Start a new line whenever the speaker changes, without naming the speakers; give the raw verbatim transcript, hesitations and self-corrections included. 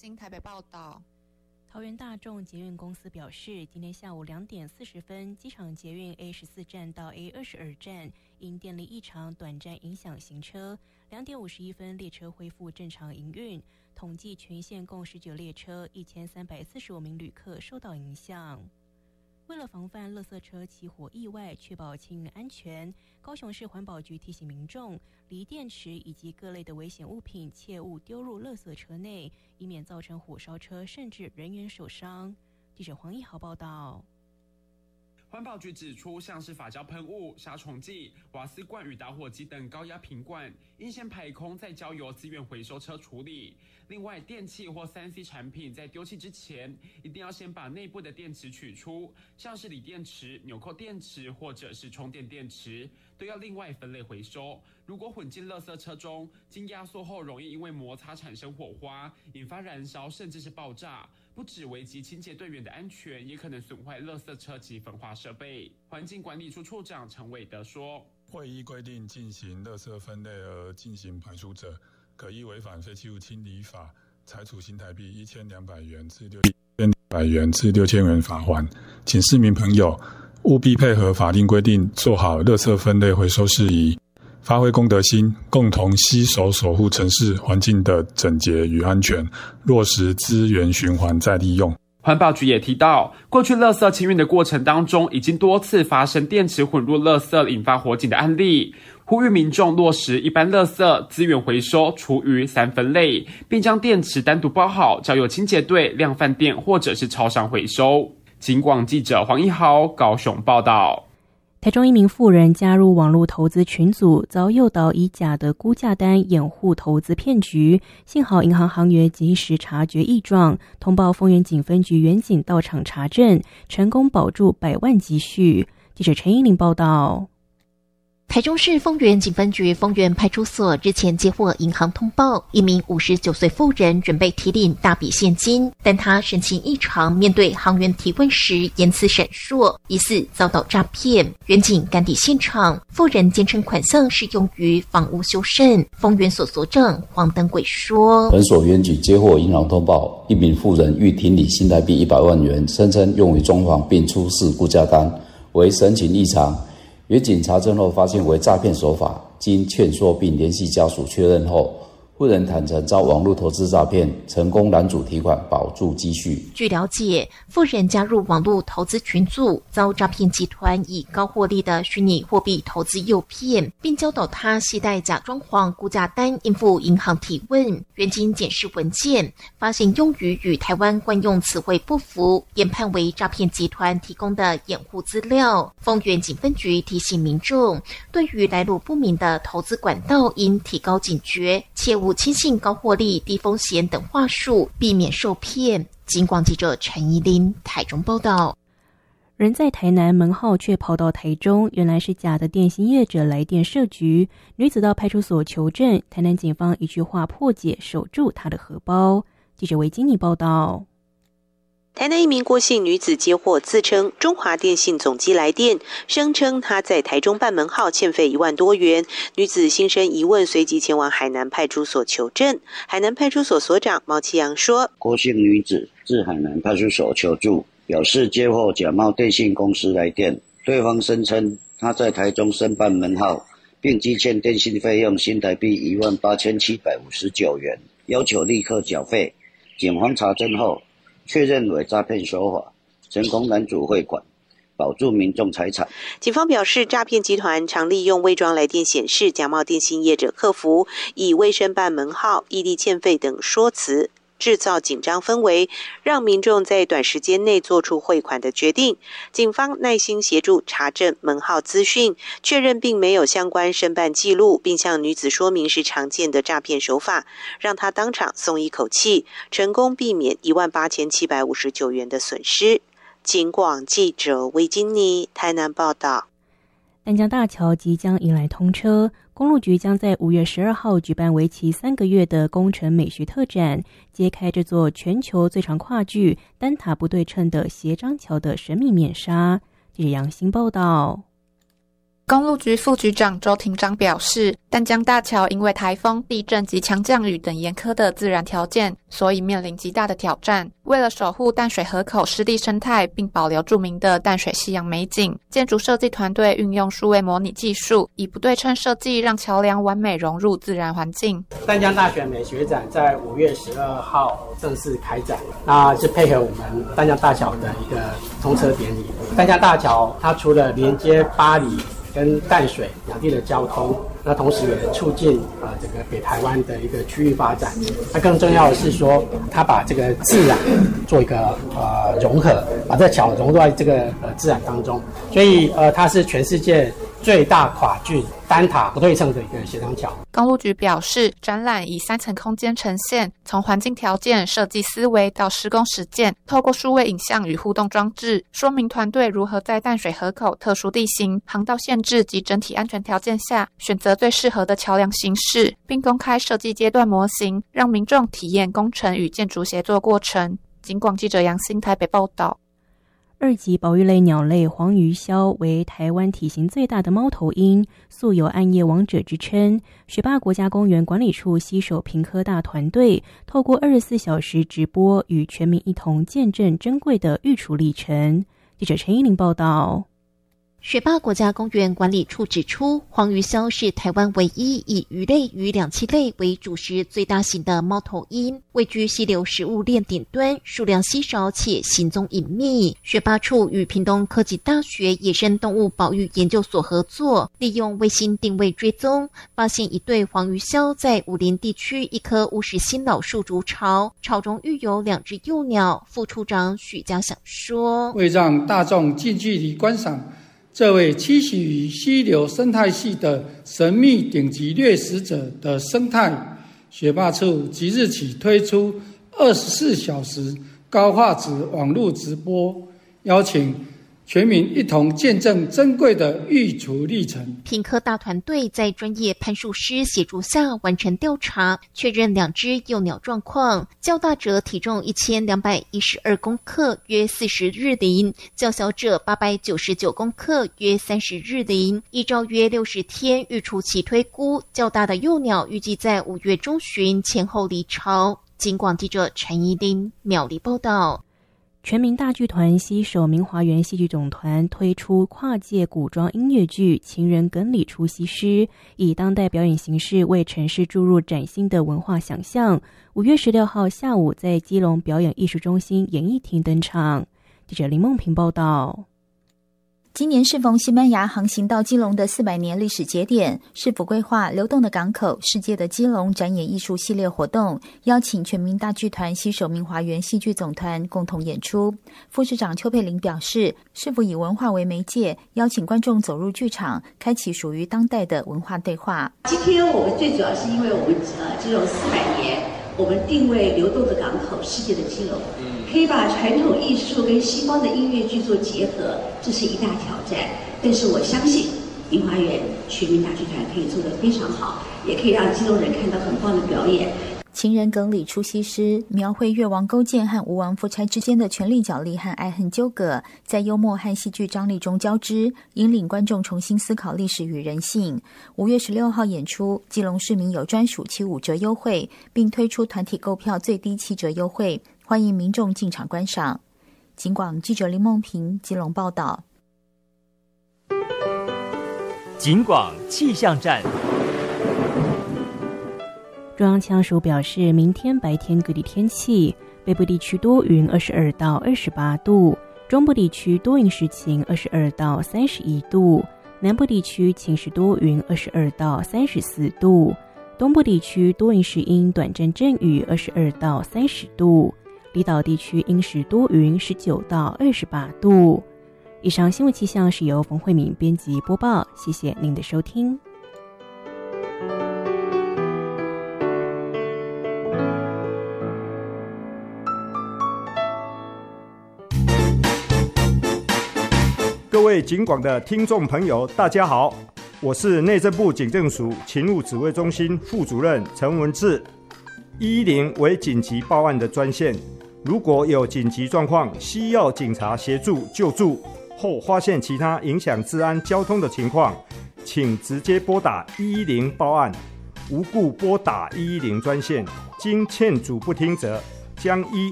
新台北报道。
桃园大众捷运公司表示，今天下午两点四十分，机场捷运 A 十四 站到 A 二十二 站因电力异常短暂影响行车。两点五十一分，列车恢复正常营运。统计全线共十九列车，一千三百四十五名旅客受到影响。为了防范垃圾车起火意外，确保清运安全，高雄市环保局提醒民众，锂电池以及各类的危险物品切勿丢入垃圾车内，以免造成火烧车甚至人员受伤。记者黄一豪报道。
环保局指出，像是发胶喷雾、杀虫剂、瓦斯罐与打火机等高压瓶罐，应先排空，再交由资源回收车处理。另外，电器或 三 C 产品在丢弃之前，一定要先把内部的电池取出，像是锂电池、纽扣电池或者是充电电池，都要另外分类回收。如果混进垃圾车中，经压缩后容易因为摩擦产生火花，引发燃烧甚至是爆炸。不只危及清洁队员的安全，也可能损坏垃圾车及焚化设备。环境管理处处长陈伟德说：“
会依规定进行垃圾分类而进行排除者，可依违反废弃物清理法，裁处新台币一千两百元至六千两百元至六千元罚锾。请市民朋友务必配合法令规定，做好垃圾分类回收事宜。”发挥公德心，共同携手守护城市环境的整洁与安全，落实资源循环再利用。
环保局也提到，过去垃圾清运的过程当中，已经多次发生电池混入垃圾引发火警的案例，呼吁民众落实一般垃圾资源回收、厨余三分类，并将电池单独包好，交由清洁队、量贩店或者是超商回收。警广记者黄一豪高雄报道。
台中一名妇人加入网络投资群组，遭诱导以假的估价单掩护投资骗局，幸好银行行员及时察觉异状，通报丰原警分局员警到场查证，成功保住百万积蓄。记者陈依玲报道。
台中市丰原警分局丰原派出所日前接获银行通报，一名五十九岁妇人准备提领大笔现金，但她神情异常，面对行员提问时言辞闪烁，疑似遭到诈骗。员警赶抵现场，妇人坚称款项是用于房屋修缮。丰原所所长黄登贵说：“
本所员警接获银行通报，一名妇人欲提领新台币一百万元，声称用于装潢并出示估价单，为神情异常。”员警查证后发现为诈骗手法，经劝说并联系家属确认后，妇人坦承遭网络投资诈骗，成功拦阻提款，保住积蓄。
据了解，妇人加入网络投资群组，遭诈骗集团以高获利的虚拟货币投资诱骗，并教导他携带假装潢估价单应付银行提问。员警检视文件，发现用语与台湾惯用词汇不符，研判为诈骗集团提供的掩护资料。丰原警分局提醒民众，对于来路不明的投资管道，应提高警觉，切勿轻信高获利、低风险等话术，避免受骗。警广记者陈怡琳台中报道。
人在台南门号却跑到台中，原来是假的电信业者来电设局。女子到派出所求证，台南警方一句话破解，守住她的荷包。记者维金妮报道。
台南一名郭姓女子接获自称中华电信总机来电，声称她在台中办门号欠费一万多元。女子心生疑问，随即前往海南派出所求证。海南派出所所长毛其阳说：“
郭姓女子至海南派出所求助，表示接获假冒电信公司来电，对方声称她在台中申办门号，并积欠电信费用新台币一万八千七百五十九元，要求立刻缴费。警方查证后，确认为诈骗手法，成功拦阻汇款，保住民众财产。”
警方表示，诈骗集团常利用伪装来电显示、假冒电信业者客服、以未申办门号、异地欠费等说辞，制造紧张氛围，让民众在短时间内做出汇款的决定。警方耐心协助查证门号资讯，确认并没有相关申办记录，并向女子说明是常见的诈骗手法，让她当场松一口气，成功避免一万八千七百五十九元的损失。警广记者维金妮台南报道。
淡江大桥即将迎来通车，公路局将在五月十二号举办为期三个月的工程美学特展，揭开这座全球最长跨距单塔不对称的斜张桥的神秘面纱。记者杨欣报道。
公路局副局长周庭章表示，淡江大桥因为台风、地震及强降雨等严苛的自然条件，所以面临极大的挑战。为了守护淡水河口湿地生态，并保留著名的淡水夕阳美景，建筑设计团队运用数位模拟技术，以不对称设计让桥梁完美融入自然环境。
淡江大学美学展在五月十二号正式开展，那是配合我们淡江大桥的一个通车典礼。淡江大桥它除了连接八里跟淡水两地的交通，那同时也促进呃这个北台湾的一个区域发展。那更重要的是说，它把这个自然做一个呃融合，把这桥融入在这个呃自然当中，所以呃它是全世界最大跨郡单塔不对称的一个协商桥。
公路局表示，展览以三层空间呈现，从环境条件、设计思维到施工实践，透过数位影像与互动装置，说明团队如何在淡水河口特殊地形、航道限制及整体安全条件下，选择最适合的桥梁形式，并公开设计阶段模型，让民众体验工程与建筑协作过程。警广记者杨欣台北报道。
二级保育类鸟类黄鱼鸮为台湾体型最大的猫头鹰，素有暗夜王者之称。雪霸国家公园管理处携手屏科大团队，透过二十四小时直播，与全民一同见证珍贵的育雏历程。记者陈依玲报道。
雪霸国家公园管理处指出，黄鱼鸮是台湾唯一以鱼类与两栖类为主食最大型的猫头鹰，位居溪流食物链顶端，数量稀少且行踪隐秘。雪霸处与屏东科技大学野生动物保育研究所合作，利用卫星定位追踪，发现一对黄鱼鸮在武陵地区一棵乌石新老树筑巢，巢中育有两只幼鸟。副处长许家祥说，
为让大众近距离观赏这位栖息于溪流生态系的神秘顶级掠食者的生态，雪霸处即日起推出二十四小时高画质网络直播，邀请全民一同见证珍贵的育雏历程。
屏科大团队在专业攀树师协助下完成调查，确认两只幼鸟状况，较大者体重一千两百一十二公克，约四十日龄；较小者八百九十九公克，约三十日龄。依照约六十天育雏期推估，较大的幼鸟预计在五月中旬前后离巢。警广记者陈怡玲苗栗报道。
全民大剧团携手明华园戏剧总团推出跨界古装音乐剧《情人哏里出西施》，以当代表演形式为城市注入崭新的文化想象。五月十六号下午在基隆表演艺术中心演艺厅登场。记者林梦平报道。
今年适逢西班牙航行到基隆的四百年历史节点，市府规划流动的港口、世界的基隆展演艺术系列活动，邀请全民大剧团携手明华园戏剧总团共同演出。副市长邱佩玲表示，市府以文化为媒介，邀请观众走入剧场，开启属于当代的文化对话。
今天我们最主要是因为我们呃基隆四百年，我们定位流动的港口、世界的基隆，可以把传统艺术跟西方的音乐剧做结合，这是一大挑战。但是我相信明华园全民大剧团可以做得非常好，也可以让基隆人看到很棒的表演。
情人哏里出西施描绘越王勾践和吴王夫差之间的权力角力和爱恨纠葛，在幽默和戏剧张力中交织，引领观众重新思考历史与人性。五月十六号演出，基隆市民有专属七五折优惠，并推出团体购票最低七折优惠，欢迎民众进场观赏。警广记者林梦平基隆报道。
警广气象站。
中央气象署表示，明天白天各地天气：北部地区多云，二十二到二十八度；中部地区多云时晴，二十二到三十一度；南部地区晴时多云，二十二到三十四度；东部地区多云时阴，短暂阵雨，二十二到三十度；离岛地区阴时多云，十九到二十八度。以上新闻气象是由冯慧敏编辑播报，谢谢您的收听。
各位警广的听众朋友，大家好，我是内政部警政署勤务指挥中心副主任陈文志。一一零为紧急报案的专线，如果有紧急状况需要警察协助救助，或发现其他影响治安交通的情况， 请直接拨打一一零报案，无故拨打一一零专线，经劝阻不听者，将依